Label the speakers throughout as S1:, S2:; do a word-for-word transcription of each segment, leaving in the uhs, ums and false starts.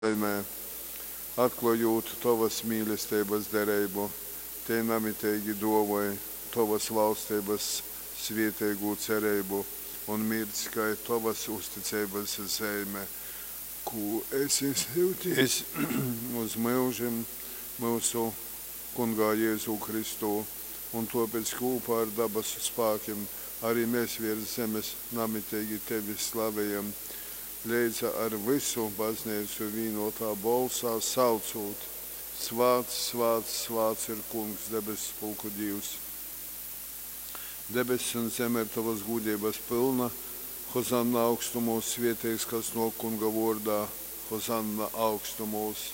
S1: Zaimē, atklājot tavas mīlestības derību, te namitīgi dovoja tavas valstības svietēgu cerību un mirdz, kā tavas uzticības zeime, ko esi silties uz mūžiem mūsu Kungā Jēzu Kristu, un tāpēc kopā ar dabas spēkiem arī mēs virs zemes namitīgi tevi slavējam, līdz ar visu baznīcu vienotā balsā saucot: Svāts, svāts, svāts ir Kungs, debesu spulku Dievs. Debesis un zeme ir tavas gudības pilna, Hozanna augstumos, svētīgs, kas no Kunga vārdā, Hozanna augstumos.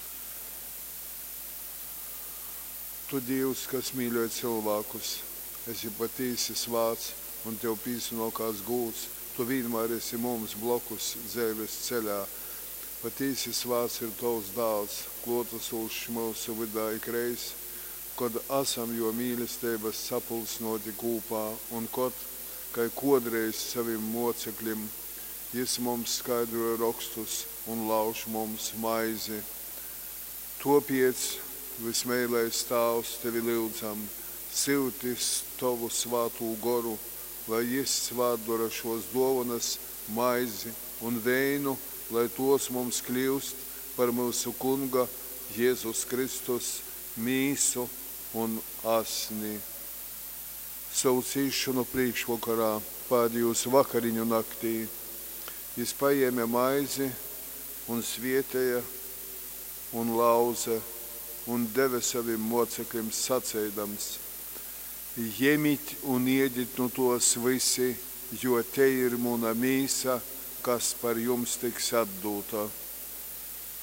S1: Tu Dievs, kas mīļoja cilvēkus, esi patīsi svāts un tev pīsnokās gūts. Tu vienmēr esi mums blokus dzīves ceļā. Patīsi svāts ir tavs dāls, klotasūšs mūsu vidā ikreiz, kad esam jo mīlestības sapulcnoti kopā, un kad, kai kodreiz saviem mocekļiem, jis mums skaidroja rakstus un lauž mums maizi. Topiec, vismēlējs Tēvs, tevi lūdzam, siltis tavu svātū goru, lai jis svātdara šos dāvanas, maizi un veinu, lai tos mums kļūst par mūsu Kunga Jēzus Kristus mīsu un asni. Savu cīšanu priekšvakarā, pēdējos vakariņu naktī, jis paēma maizi un svietēja un lauza un deva saviem mocekļiem sacēdams: Jemit un iedit no tos visi, jo te ir mūna mīsa, kas par jums tiks atdūta.